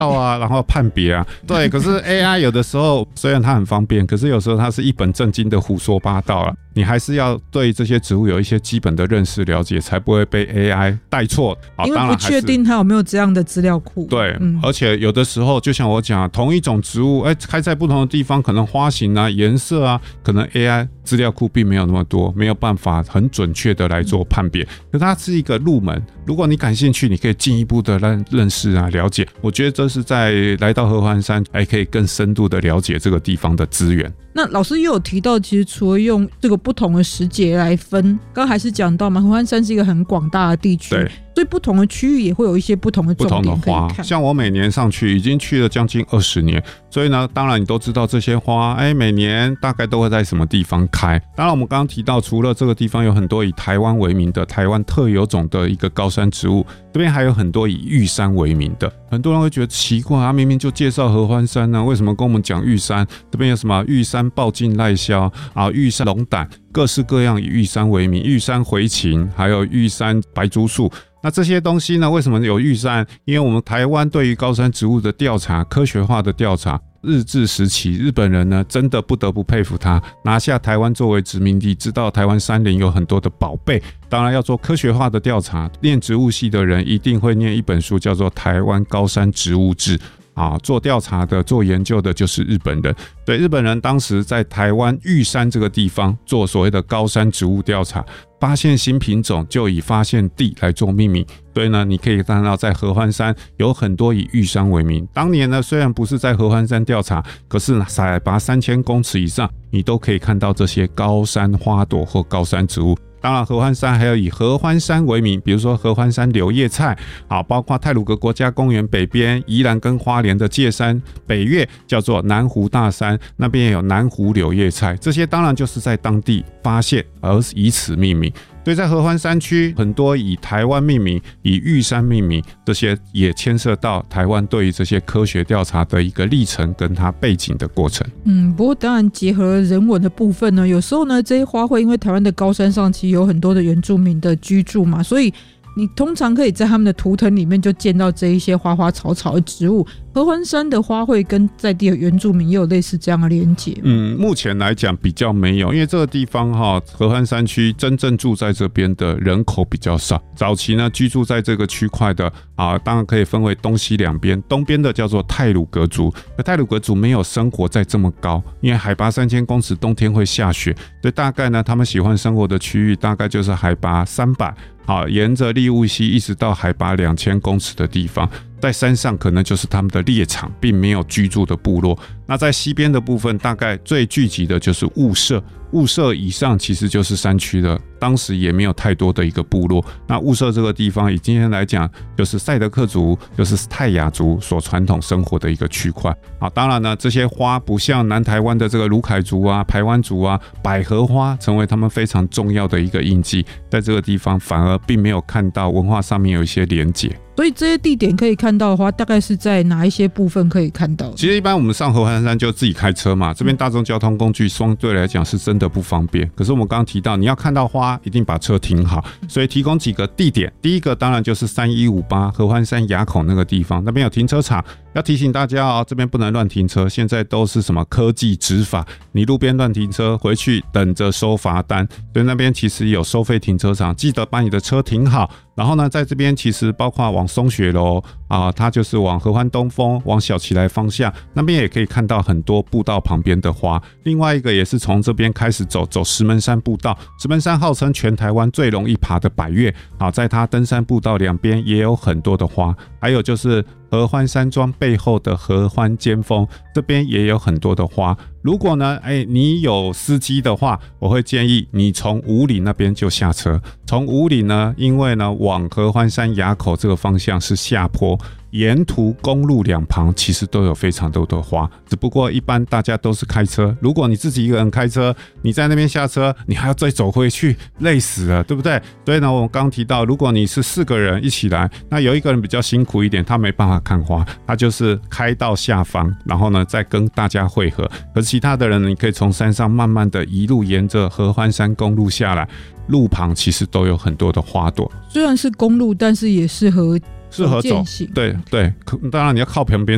啊，然后判别啊，对。可是 AI 有的时候虽然它很方便，可是有时候它是一本正经的胡说八道啊。你还是要对这些植物有一些基本的认识了解，才不会被 AI 带错。 因为不确定它有没有这样的资料库。 对，而且有的时候就像我讲，同一种植物，开在不同的地方，可能花型啊、颜色啊，可能 AI 资料库并没有那么多，没有办法很准确的来做判别。可它是一个入门，如果你感兴趣，你可以进一步的认识啊、了解。我觉得这是在来到合欢山，可以更深度的了解这个地方的资源。 那老师又有提到，其实除了用这个不同的时节来分，刚刚还是讲到嘛，合欢山是一个很广大的地区，所以不同的区域也会有一些不同的重点可以看。花， 像我每年上去已经去了将近20年，所以呢，当然你都知道这些花，每年大概都会在什么地方开。当然我们刚刚提到，除了这个地方有很多以台湾为名的台湾特有种的一个高山植物，这边还有很多以玉山为名的。很多人会觉得奇怪，明明就介绍合欢山呢，为什么跟我们讲玉山？这边有什么玉山抱茎赖萧啊、玉山龙胆，各式各样以玉山为名，玉山回琴，还有玉山白珠树。那这些东西呢，为什么有玉山？因为我们台湾对于高山植物的调查，科学化的调查，日治时期日本人呢真的不得不佩服他，拿下台湾作为殖民地，知道台湾山林有很多的宝贝。当然要做科学化的调查，念植物系的人一定会念一本书，叫做《台湾高山植物志》。做调查的、做研究的就是日本人。对，日本人当时在台湾玉山这个地方做所谓的高山植物调查，发现新品种就以发现地来做命名。所以呢，你可以看到在合欢山有很多以玉山为名。当年呢，虽然不是在合欢山调查，可是海拔3000公尺以上，你都可以看到这些高山花朵或高山植物。当然合欢山还有以合欢山为名，比如说合欢山柳叶菜，包括太鲁阁国家公园北边宜兰跟花莲的界山北岳叫做南湖大山，那边也有南湖柳叶菜，这些当然就是在当地发现而以此命名。所以在合欢山区很多以台湾命名，以玉山命名，这些也牵涉到台湾对于这些科学调查的一个历程跟它背景的过程。 不过当然结合人文的部分呢，有时候呢这些花卉因为台湾的高山上其实有很多的原住民的居住嘛，所以你通常可以在他们的图腾里面就见到这一些花花草草的植物。合欢山的花卉跟在地的原住民也有类似这样的连结。 目前来讲比较没有，因为这个地方合欢山区真正住在这边的人口比较少。早期呢，居住在这个区块的当然可以分为东西两边。东边的叫做太鲁阁族，而太鲁阁族没有生活在这么高，因为海拔3000公尺，冬天会下雪，所以大概呢，他们喜欢生活的区域大概就是海拔300。沿着立雾溪一直到海拔2000公尺的地方，在山上可能就是他们的猎场，并没有居住的部落。那在西边的部分，大概最聚集的就是雾社，雾社以上其实就是山区了，当时也没有太多的一个部落。那雾社这个地方以今天来讲，就是赛德克族，就是泰雅族所传统生活的一个区块。当然呢，这些花不像南台湾的这个鲁凯族啊、排湾族啊，百合花成为他们非常重要的一个印记，在这个地方反而并没有看到文化上面有一些连结。 所以这些地点可以看到的话，大概是在哪一些部分可以看到？ 其实一般我们上合欢山就自己开车嘛，这边大众交通工具相对来讲是真的不方便。可是我们刚刚提到，你要看到花，一定把车停好，所以提供几个地点。第一个当然就是3158合欢山垭口那个地方，那边有停车场。要提醒大家这边不能乱停车，现在都是什么科技执法，你路边乱停车，回去等着收罚单。所以那边其实有收费停车场，记得把你的车停好。然后呢，在这边其实包括往松雪楼它就是往合欢东峰、往小旗来方向，那边也可以看到很多步道旁边的花。另外一个也是从这边开始走石门山步道，石门山号称全台湾最容易爬的百岳在它登山步道两边也有很多的花。还有就是合欢山庄背后的合欢尖峰，这边也有很多的花。如果呢你有司机的话，我会建议你从武岭那边就下车。从武岭呢，因为呢往合欢山垭口这个方向是下坡，沿途公路两旁其实都有非常多的花，只不过一般大家都是开车。如果你自己一个人开车，你在那边下车，你还要再走回去，累死了，对不对？所以呢，我刚提到，如果你是4个人一起来，那有一个人比较辛苦一点，他没办法看花，他就是开到下方，然后呢再跟大家会合。可是其他的人，你可以从山上慢慢的一路沿着合欢山公路下来，路旁其实都有很多的花朵。 虽然是公路，但是也适合走，对，当然你要靠旁边